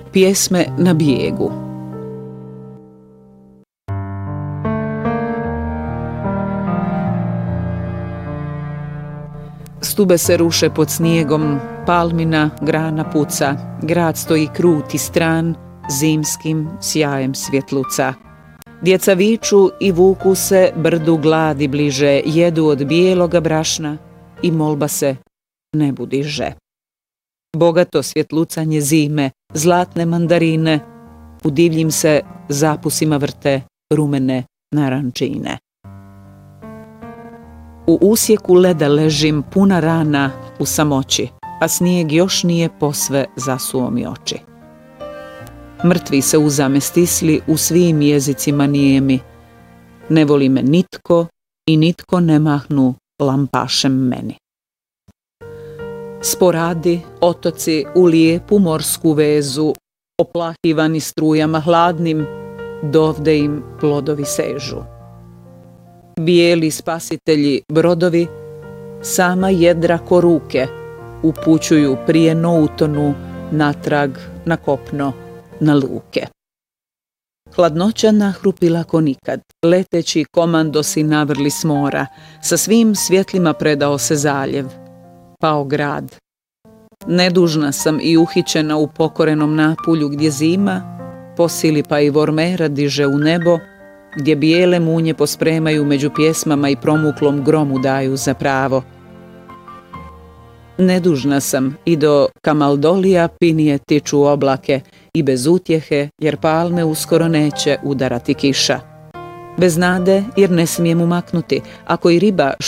Pjesme na bijegu. Stube se ruše pod snijegom, palmina grana puca, grad stoji krut i stran, zimskim sjajem svjetluca. Djeca viču i vuku se brdu gladi bliže, jedu od bijeloga brašna i molba se ne budiže. Bogato svjetlucanje zime, zlatne mandarine, u divljim se zapusima vrte rumene narančine. U usjeku leda ležim puna rana u samoći, a snijeg još nije posve zasuo mi oči. Mrtvi se uzame stisli u svim jezicima nijemi, ne voli me nitko i nitko ne mahnu lampašem meni. Sporadi, otoci u lijepu morsku vezu, oplahivani strujama hladnim, dovde im plodovi sežu. Bijeli spasitelji brodovi, sama jedra ko ruke, upućuju prije no utonu natrag na kopno, na luke. Hladnoća nahrupila ko nikad, leteći komandosi navrli s mora, sa svim svjetlima predao se zaljev, pao grad. Nedužna sam i uhićena u pokorenom napulju gdje zima, posili pa i vormera diže u nebo, gdje bijele munje pospremaju među pjesmama i promuklom gromu daju za pravo. Nedužna sam i do Kamaldolija pinije tiču oblake i bez utjehe jer palme uskoro neće udarati kiša. Bez nade jer ne smijem umaknuti, ako i riba